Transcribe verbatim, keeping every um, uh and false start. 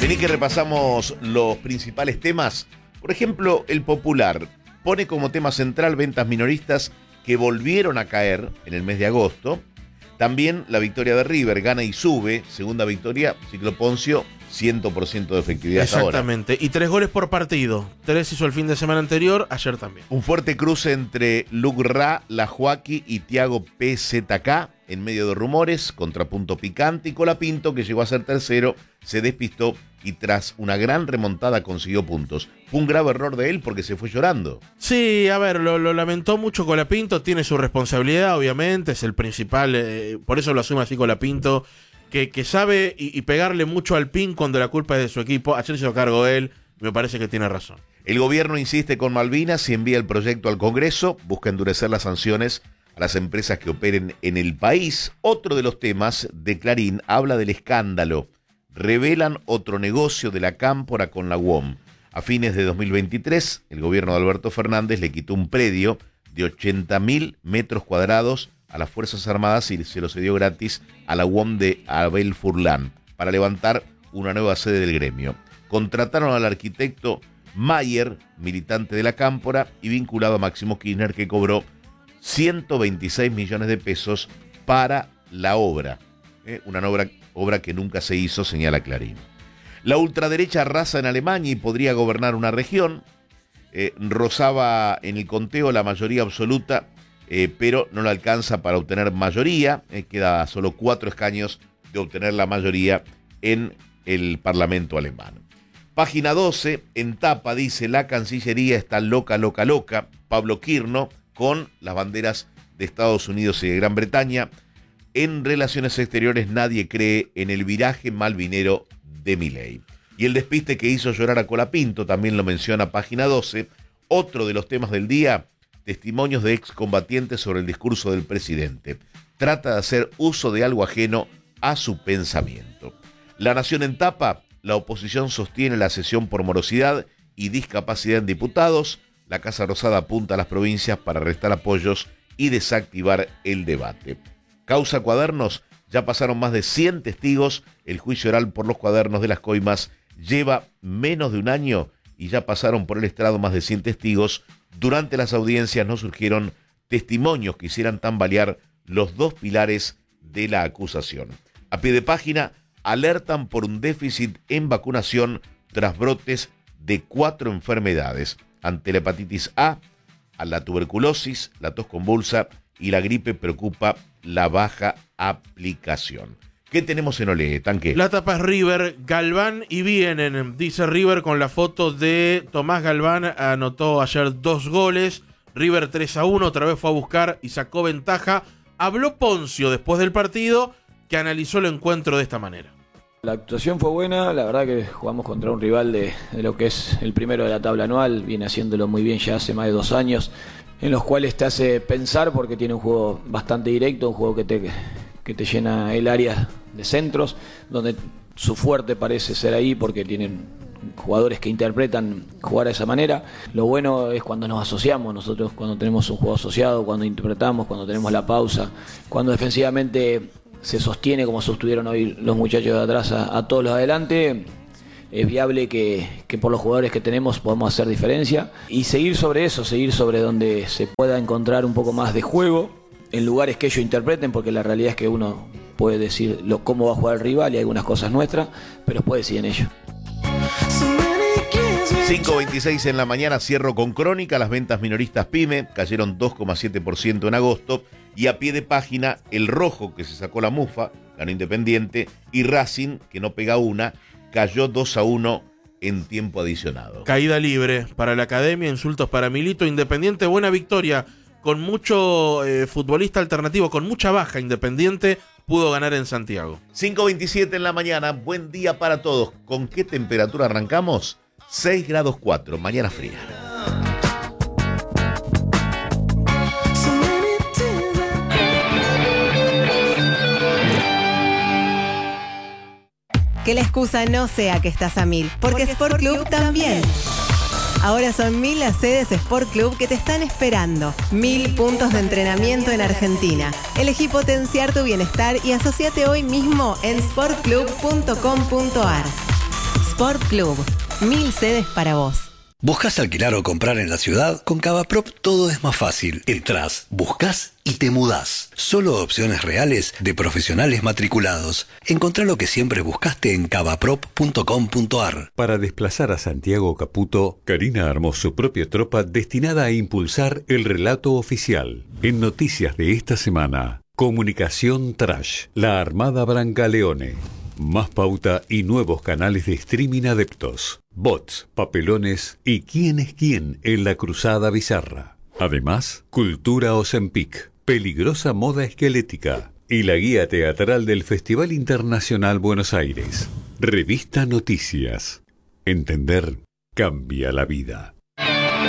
Vení que repasamos los principales temas. Por ejemplo, el Popular pone como tema central ventas minoristas que volvieron a caer en el mes de agosto. También la victoria de River, gana y sube. Segunda victoria, Ciclo Poncio, cien por ciento de efectividad hasta ahora. Exactamente. Y tres goles por partido. Tres hizo el fin de semana anterior, ayer también. Un fuerte cruce entre Luc Ra, La Joaquí y Thiago P Z K en medio de rumores, contrapunto picante, y Colapinto, que llegó a ser tercero, se despistó y tras una gran remontada consiguió puntos. Fue un grave error de él porque se fue llorando. Sí, a ver, lo, lo lamentó mucho Colapinto, tiene su responsabilidad, obviamente, es el principal, eh, por eso lo asume así Colapinto, que, que sabe y, y pegarle mucho al pin cuando la culpa es de su equipo. Ayer se hizo cargo él, me parece que tiene razón. El gobierno insiste con Malvinas y envía el proyecto al Congreso, busca endurecer las sanciones a las empresas que operen en el país. Otro de los temas de Clarín habla del escándalo. Revelan otro negocio de la Cámpora con la U O M. A fines de dos mil veintitrés, el gobierno de Alberto Fernández le quitó un predio de ochenta mil metros cuadrados a las Fuerzas Armadas y se lo cedió gratis a la U O M de Abel Furlan para levantar una nueva sede del gremio. Contrataron al arquitecto Mayer, militante de la Cámpora y vinculado a Máximo Kirchner, que cobró ciento veintiséis millones de pesos para la obra. ¿eh? Una obra, obra que nunca se hizo, señala Clarín. La ultraderecha arrasa en Alemania y podría gobernar una región. Eh, rozaba en el conteo la mayoría absoluta, eh, pero no la alcanza para obtener mayoría. Eh, queda a solo cuatro escaños de obtener la mayoría en el Parlamento alemán. Página doce, en tapa dice: la Cancillería está loca, loca, loca. Pablo Quirno con las banderas de Estados Unidos y de Gran Bretaña. En relaciones exteriores nadie cree en el viraje malvinero de Milei. Y el despiste que hizo llorar a Colapinto también lo menciona página doce. Otro de los temas del día, testimonios de excombatientes sobre el discurso del presidente. Trata de hacer uso de algo ajeno a su pensamiento. La Nación en tapa, la oposición sostiene la sesión por morosidad y discapacidad en diputados. La Casa Rosada apunta a las provincias para restar apoyos y desactivar el debate. Causa Cuadernos, ya pasaron más de cien testigos. El juicio oral por los cuadernos de las coimas lleva menos de un año y ya pasaron por el estrado más de cien testigos. Durante las audiencias no surgieron testimonios que hicieran tambalear los dos pilares de la acusación. A pie de página, alertan por un déficit en vacunación tras brotes de cuatro enfermedades. Ante la hepatitis A, a la tuberculosis, la tos convulsa y la gripe preocupa la baja aplicación. ¿Qué tenemos en Olé, Tanque? La tapa es River, Galván y vienen. Dice River con la foto de Tomás Galván, anotó ayer dos goles. River tres a uno, otra vez fue a buscar y sacó ventaja. Habló Poncio después del partido, que analizó el encuentro de esta manera. La actuación fue buena, la verdad que jugamos contra un rival de, de lo que es el primero de la tabla anual, viene haciéndolo muy bien ya hace más de dos años, en los cuales te hace pensar porque tiene un juego bastante directo, un juego que te, que te llena el área de centros, donde su fuerte parece ser ahí porque tienen jugadores que interpretan jugar de esa manera. Lo bueno es cuando nos asociamos, nosotros cuando tenemos un juego asociado, cuando interpretamos, cuando tenemos la pausa, cuando defensivamente se sostiene como sostuvieron hoy los muchachos de atrás a, a todos los de adelante, es viable que, que por los jugadores que tenemos podamos hacer diferencia y seguir sobre eso, seguir sobre donde se pueda encontrar un poco más de juego en lugares que ellos interpreten, porque la realidad es que uno puede decir lo, cómo va a jugar el rival y algunas cosas nuestras, pero después deciden ellos. cinco veintiséis en la mañana, cierro con crónica. Las ventas minoristas PYME cayeron dos coma siete por ciento en agosto. Y a pie de página, el Rojo, que se sacó la mufa, ganó Independiente, y Racing, que no pega una, cayó dos a uno en tiempo adicionado. Caída libre para la Academia, insultos para Milito. Independiente, buena victoria, con mucho eh, futbolista alternativo, con mucha baja. Independiente pudo ganar en Santiago. cinco veintisiete en la mañana, buen día para todos. ¿Con qué temperatura arrancamos? seis grados cuatro, mañana fría. Que la excusa no sea que estás a mil, porque, porque Sport Club, Club también. Ahora son mil las sedes Sport Club que te están esperando. Mil puntos de entrenamiento en Argentina. Elegí potenciar tu bienestar y asociate hoy mismo en sport club punto com punto ar. Sport Club. Mil sedes para vos. ¿Buscas alquilar o comprar en la ciudad? Con Cavaprop todo es más fácil. Entrás, buscás y te mudás. Solo opciones reales de profesionales matriculados. Encontrá lo que siempre buscaste en cavaprop punto com punto ar. Para desplazar a Santiago Caputo, Karina armó su propia tropa destinada a impulsar el relato oficial. En noticias de esta semana, Comunicación Trash, la Armada Brancaleone. Más pauta y nuevos canales de streaming adeptos. Bots, papelones y quién es quién en la cruzada bizarra. Además, Cultura Ozempic, peligrosa moda esquelética y la guía teatral del Festival Internacional Buenos Aires. Revista Noticias. Entender cambia la vida.